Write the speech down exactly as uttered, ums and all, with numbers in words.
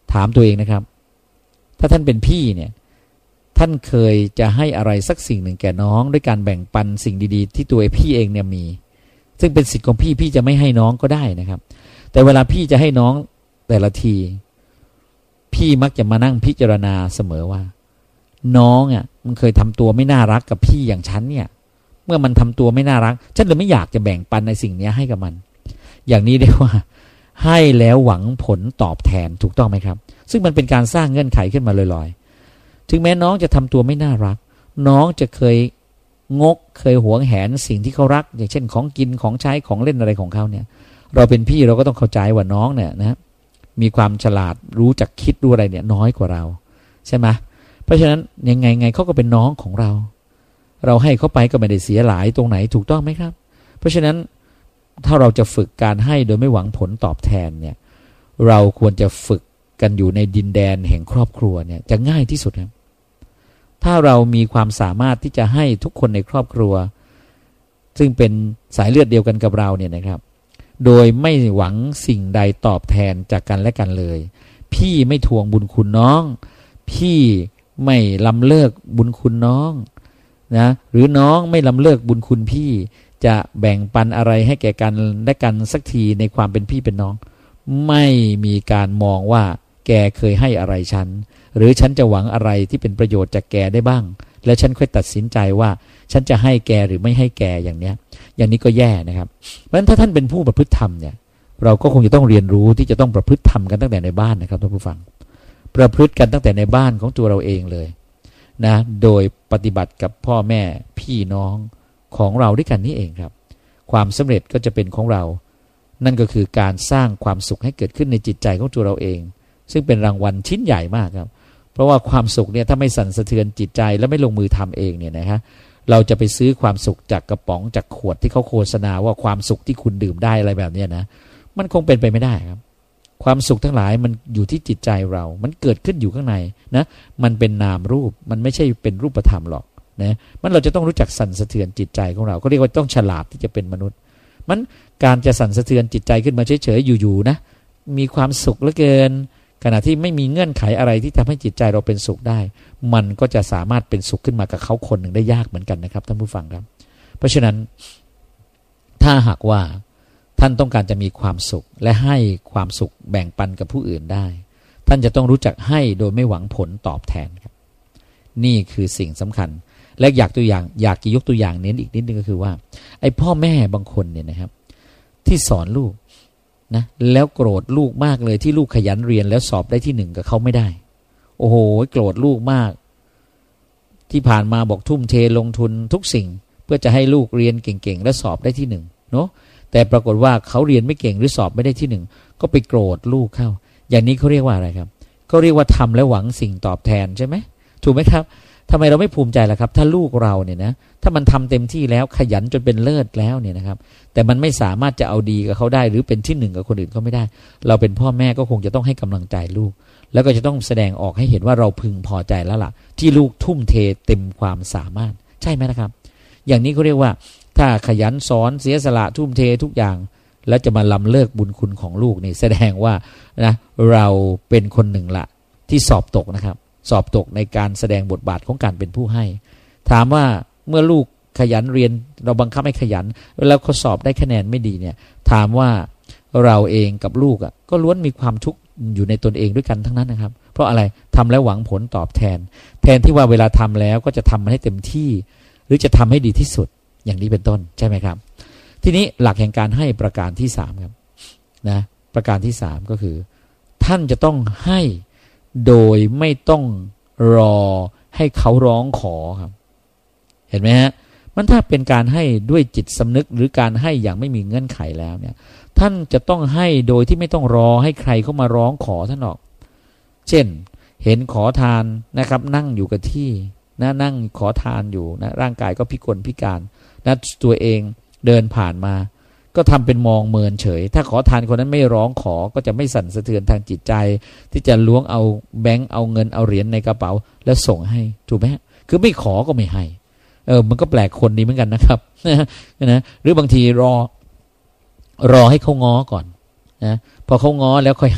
ถามตัวเองนะครับถ้าท่านเป็นพี่เนี่ยท่านเคยจะให้อะไรสักสิ่งหนึ่งแก่น้องด้วยการแบ่งปันสิ่งดีๆที่ตัวพี่เองเนี่ยมีซึ่งเป็นสิทธิ์ของพี่พี่จะไม่ให้น้องก็ได้นะครับแต่เวลาพี่จะให้น้องแต่ละทีพี่มักจะมานั่งพิจารณาเสมอว่าน้องอ่ะมันเคยทำตัวไม่น่ารักกับพี่อย่างฉันเนี่ยเมื่อมันทำตัวไม่น่ารักฉันเลยไม่อยากจะแบ่งปันในสิ่งนี้ให้กับมันอย่างนี้เรียกว่าให้แล้วหวังผลตอบแทนถูกต้องไหมครับซึ่งมันเป็นการสร้างเงื่อนไขขึ้นมาลอยๆถึงแม้น้องจะทำตัวไม่น่ารักน้องจะเคยงกเคยหวงแหนสิ่งที่เขารักอย่างเช่นของกินของใช้ของเล่นอะไรของเขาเนี่ยเราเป็นพี่เราก็ต้องเข้าใจว่าน้องเนี่ยนะมีความฉลาดรู้จักคิดรู้อะไรเนี่ยน้อยกว่าเราใช่ไหมเพราะฉะนั้นยังไงไงเขาก็เป็นน้องของเราเราให้เขาไปก็ไม่ได้เสียหลายตรงไหนถูกต้องไหมครับเพราะฉะนั้นถ้าเราจะฝึกการให้โดยไม่หวังผลตอบแทนเนี่ยเราควรจะฝึกกันอยู่ในดินแดนแห่งครอบครัวเนี่ยจะง่ายที่สุดครับถ้าเรามีความสามารถที่จะให้ทุกคนในครอบครัวซึ่งเป็นสายเลือดเดียวกันกับเราเนี่ยนะครับโดยไม่หวังสิ่งใดตอบแทนจากกันและกันเลยพี่ไม่ทวงบุญคุณน้องพี่ไม่ล้ำเลิกบุญคุณน้องนะหรือน้องไม่ล้ำเลิกบุญคุณพี่จะแบ่งปันอะไรให้แก่กันและกันสักทีในความเป็นพี่เป็นน้องไม่มีการมองว่าแกเคยให้อะไรฉันหรือฉันจะหวังอะไรที่เป็นประโยชน์จากแกได้บ้างแล้วฉันค่อยตัดสินใจว่าฉันจะให้แกหรือไม่ให้แกอย่างเนี้ยอย่างนี้ก็แย่นะครับเพราะฉะนั้นถ้าท่านเป็นผู้ประพฤติธรรมเนี่ยเราก็คงจะต้องเรียนรู้ที่จะต้องประพฤติธรรมกันตั้งแต่ในบ้านนะครับท่านผู้ฟังประพฤติกันตั้งแต่ในบ้านของตัวเราเองเลยนะโดยปฏิบัติกับพ่อแม่พี่น้องของเราด้วยกันนี่เองครับความสำเร็จก็จะเป็นของเรานั่นก็คือการสร้างความสุขให้เกิดขึ้นในจิตใจของตัวเราเองซึ่งเป็นรางวัลชิ้นใหญ่มากครับเพราะว่าความสุขเนี่ยถ้าไม่สั่นสะเทือนจิตใจและไม่ลงมือทำเองเนี่ยนะฮะเราจะไปซื้อความสุขจากกระป๋องจากขวดที่เขาโฆษณาว่าความสุขที่คุณดื่มได้อะไรแบบนี้นะมันคงเป็นไปไม่ได้ครับความสุขทั้งหลายมันอยู่ที่จิตใจเรามันเกิดขึ้นอยู่ข้างในนะมันเป็นนามรูปมันไม่ใช่เป็นรูปธรรมหรอกนะมันเราจะต้องรู้จักสั่นสะเทือนจิตใจของเราก็เรียกว่าต้องฉลาดที่จะเป็นมนุษย์มันการจะสั่นสะเทือนจิตใจขึ้นมาเฉยๆอยู่ๆนะมีความสุขเหลือเกินขณะที่ไม่มีเงื่อนไขอะไรที่ทำให้จิตใจเราเป็นสุขได้มันก็จะสามารถเป็นสุขขึ้นมากับเขาคนหนึ่งได้ยากเหมือนกันนะครับท่านผู้ฟังครับเพราะฉะนั้นถ้าหากว่าท่านต้องการจะมีความสุขและให้ความสุขแบ่งปันกับผู้อื่นได้ท่านจะต้องรู้จักให้โดยไม่หวังผลตอบแทนครับนี่คือสิ่งสำคัญและอยากตัวอย่างอยากจะยกตัวอย่างเน้นอีกนิดนึงก็คือว่าไอ้พ่อแม่บางคนเนี่ยนะครับที่สอนลูกนะแล้วโกรธลูกมากเลยที่ลูกขยันเรียนแล้วสอบได้ที่หนึ่งกับเขาไม่ได้โอ้โหโกรธลูกมากที่ผ่านมาบอกทุ่มเทลงทุนทุกสิ่งเพื่อจะให้ลูกเรียนเก่งๆและสอบได้ที่หนึ่งเนาะแต่ปรากฏว่าเขาเรียนไม่เก่งหรือสอบไม่ได้ที่หนึ่งก็ไปโกรธลูกเข้าอย่างนี้เขาเรียกว่าอะไรครับก็เรียกว่าทำและหวังสิ่งตอบแทนใช่ไหมถูกไหมครับทำไมเราไม่ภูมิใจล่ะครับถ้าลูกเราเนี่ยนะถ้ามันทำเต็มที่แล้วขยันจนเป็นเลิศแล้วเนี่ยนะครับแต่มันไม่สามารถจะเอาดีกับเขาได้หรือเป็นที่หนึ่งกับคนอื่นเขาไม่ได้เราเป็นพ่อแม่ก็คงจะต้องให้กำลังใจลูกแล้วก็จะต้องแสดงออกให้เห็นว่าเราพึงพอใจแล้วล่ะที่ลูกทุ่มเทเต็มความสามารถใช่ไหมนะครับอย่างนี้เขาเรียกว่าถ้าขยันสอนเสียสละทุ่มเททุกอย่างแล้วจะมาล้ำเลิกบุญคุณของลูกนี่แสดงว่านะเราเป็นคนหนึ่งละที่สอบตกนะครับสอบตกในการแสดงบทบาทของการเป็นผู้ให้ถามว่าเมื่อลูกขยันเรียนเราบังคับให้ขยันแล้วเขาสอบได้คะแนนไม่ดีเนี่ยถามว่าเราเองกับลูกอ่ะก็ล้วนมีความทุกข์อยู่ในตนเองด้วยกันทั้งนั้นนะครับเพราะอะไรทำแล้วหวังผลตอบแทนแทนที่ว่าเวลาทำแล้วก็จะทำมันให้เต็มที่หรือจะทำให้ดีที่สุดอย่างนี้เป็นต้นใช่ไหมครับทีนี้หลักแห่งการให้ประการที่สามครับนะประการที่สามก็คือท่านจะต้องให้โดยไม่ต้องรอให้เขาร้องขอครับเห็นไหมฮะมันถ้าเป็นการให้ด้วยจิตสำนึกหรือการให้อย่างไม่มีเงื่อนไขแล้วเนี่ยท่านจะต้องให้โดยที่ไม่ต้องรอให้ใครเข้ามาร้องขอท่านหรอกเช่นเห็นขอทานนะครับนั่งอยู่กับที่นะนั่งขอทานอยู่นะร่างกายก็พิกลพิการนะตัวเองเดินผ่านมาก็ทำเป็นมองเมินเฉยถ้าขอทานคนนั้นไม่ร้องขอก็จะไม่สั่นสะเทือนทางจิตใจที่จะล้วงเอาแบงค์เอาเงินเอาเหรียญในกระเป๋าแล้วส่งให้ถูกไหมคือไม่ขอก็ไม่ให้เออมันก็แปลกคนดีเหมือนกันนะครับนะหรือบางทีรอรอให้เขาง้อก่อนนะพอเขาง้อแล้วค่อย